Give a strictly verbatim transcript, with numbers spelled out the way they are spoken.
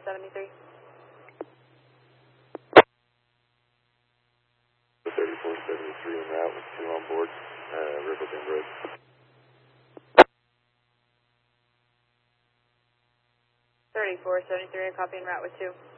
seventy-three. thirty-four seventy-three en route with two on board, uh, River Bend Road. thirty-four seventy-three, copy en route with two.